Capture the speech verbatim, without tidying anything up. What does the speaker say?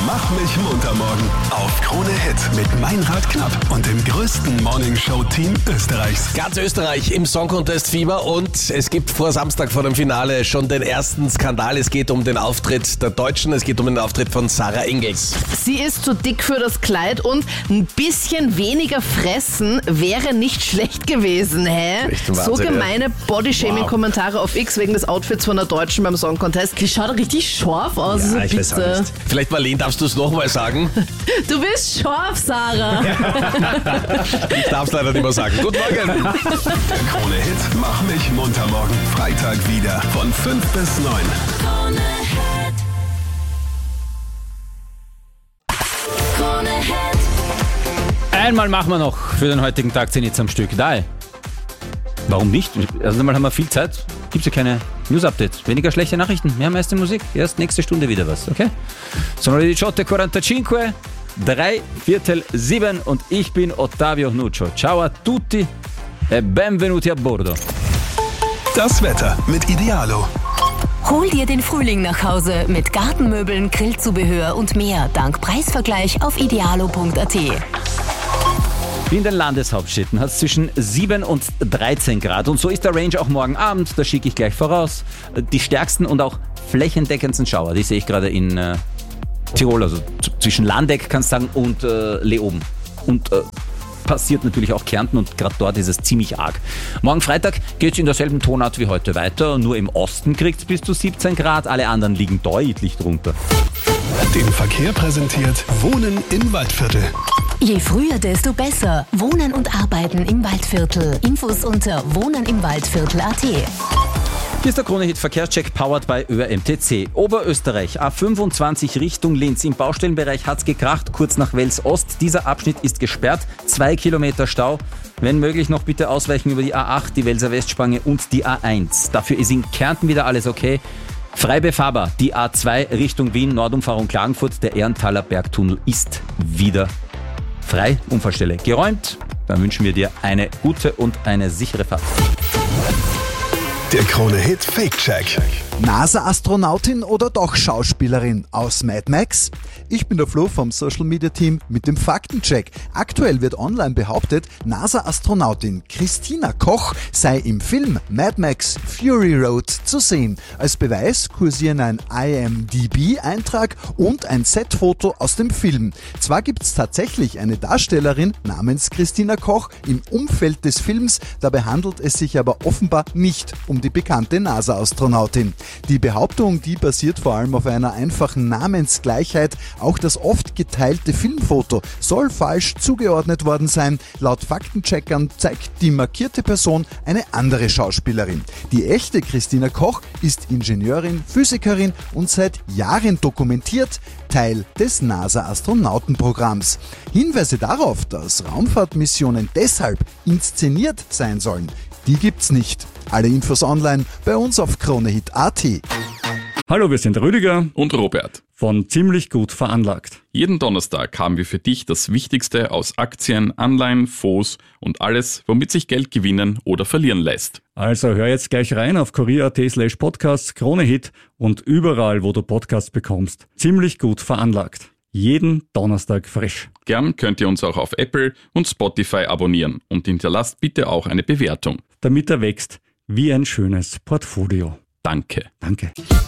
Mach mich munter morgen auf Krone Hit mit Meinrad Knapp und dem größten Morningshow-Team Österreichs. Ganz Österreich im Song Contest Fieber und es gibt vor Samstag vor dem Finale schon den ersten Skandal. Es geht um den Auftritt der Deutschen, es geht um den Auftritt von Sarah Engels. Sie ist zu dick für das Kleid und ein bisschen weniger fressen wäre nicht schlecht gewesen, hä? Echt ein So Wahnsinn, gemeine Bodyshaming-Kommentare auf X wegen des Outfits von der Deutschen beim Song Contest. Die schaut richtig scharf aus, Ja, so ich weiß auch bitte. nicht. Vielleicht, Marlene, darfst du es nochmal sagen? Du bist scharf, Sarah. Ich darf es leider nicht mehr sagen. Guten Morgen. Der Krone Hit Mach mich munter morgen Freitag wieder von fünf bis neun. Einmal machen wir noch für den heutigen Tag zehn Hits am Stück. Da. Warum nicht? Also einmal haben wir viel Zeit. Gibt es ja keine News-Updates. Weniger schlechte Nachrichten, mehr meiste Musik. Erst nächste Stunde wieder was, okay? Sono le diciotto e quarantacinque, drei Viertel sieben und ich bin Ottavio Nuccio. Ciao a tutti e benvenuti a bordo. Das Wetter mit Idealo. Hol dir den Frühling nach Hause mit Gartenmöbeln, Grillzubehör und mehr dank Preisvergleich auf idealo punkt at. In den Landeshauptstädten hat es zwischen sieben und dreizehn Grad und so ist der Range auch morgen Abend, da schicke ich gleich voraus. Die stärksten und auch flächendeckendsten Schauer, die sehe ich gerade in äh, Tirol, also z- zwischen Landeck kannst du sagen und äh, Leoben. Und äh, passiert natürlich auch Kärnten und gerade dort ist es ziemlich arg. Morgen Freitag geht es in derselben Tonart wie heute weiter, nur im Osten kriegt es bis zu siebzehn Grad, alle anderen liegen deutlich drunter. Den Verkehr präsentiert Wohnen im Waldviertel. Je früher, desto besser. Wohnen und Arbeiten im Waldviertel. Infos unter wohnenimwaldviertel punkt at. Hier ist der Krone-Hit Verkehrscheck powered by Ö R M T C. Oberösterreich, A fünfundzwanzig Richtung Linz. Im Baustellenbereich hat's gekracht, kurz nach Wels Ost. Dieser Abschnitt ist gesperrt, zwei Kilometer Stau. Wenn möglich noch bitte ausweichen über die A acht, die Welser Westspange und die A eins. Dafür ist in Kärnten wieder alles okay. Frei befahrbar, die A zwei Richtung Wien, Nordumfahrung Klagenfurt. Der Ehrenthaler Bergtunnel ist wieder frei. Unfallstelle geräumt. Dann wünschen wir dir eine gute und eine sichere Fahrt. Der Krone Hit Fake Check. NASA-Astronautin oder doch Schauspielerin aus Mad Max? Ich bin der Flo vom Social Media Team mit dem Faktencheck. Aktuell wird online behauptet, NASA-Astronautin Christina Koch sei im Film Mad Max Fury Road zu sehen. Als Beweis kursieren ein I M D B-Eintrag und ein Setfoto aus dem Film. Zwar gibt es tatsächlich eine Darstellerin namens Christina Koch im Umfeld des Films, dabei handelt es sich aber offenbar nicht um die bekannte NASA-Astronautin. Die Behauptung, die basiert vor allem auf einer einfachen Namensgleichheit. Auch das oft geteilte Filmfoto soll falsch zugeordnet worden sein. Laut Faktencheckern zeigt die markierte Person eine andere Schauspielerin. Die echte Christina Koch ist Ingenieurin, Physikerin und seit Jahren dokumentiert Teil des NASA-Astronautenprogramms. Hinweise darauf, dass Raumfahrtmissionen deshalb inszeniert sein sollen, die gibt's nicht. Alle Infos online bei uns auf kronehit punkt at. Hallo, wir sind Rüdiger und Robert von Ziemlich gut veranlagt. Jeden Donnerstag haben wir für dich das Wichtigste aus Aktien, Anleihen, Fonds und alles, womit sich Geld gewinnen oder verlieren lässt. Also hör jetzt gleich rein auf kurier punkt at slash podcast, Kronehit und überall, wo du Podcasts bekommst. Ziemlich gut veranlagt. Jeden Donnerstag frisch. Gern könnt ihr uns auch auf Apple und Spotify abonnieren und hinterlasst bitte auch eine Bewertung. Damit er wächst wie ein schönes Portfolio. Danke. Danke.